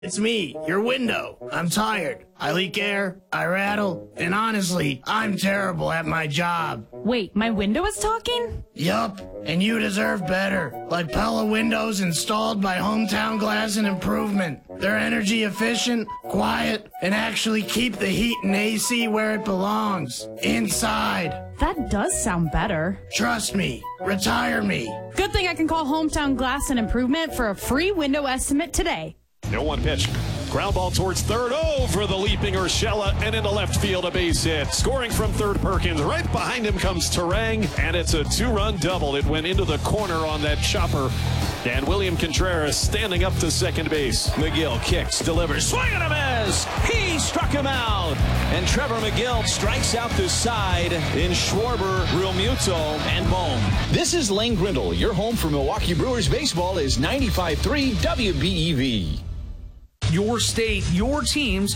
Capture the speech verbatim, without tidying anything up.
It's me, your window. I'm tired. I leak air, I rattle, and honestly, I'm terrible at my job. Wait, my window is talking? Yup, and you deserve better. Like Pella windows installed by Hometown Glass and Improvement. They're energy efficient, quiet, and actually keep the heat and A C where it belongs. Inside. That does sound better. Trust me. Retire me. Good thing I can call Hometown Glass and Improvement for a free window estimate today. No one pitch. Ground ball towards third. Oh, for the leaping Urshela and into left field, a base hit. Scoring from third, Perkins. Right behind him comes Terang, and it's a two-run double. It went into the corner on that chopper. And William Contreras standing up to second base. McGill kicks, delivers, swing and a miss. He struck him out. And Trevor McGill strikes out the side in Schwarber, Realmuto, and Bohm. This is Lane Grindle. Your home for Milwaukee Brewers baseball is ninety-five point three W B E V. Your state, your teams,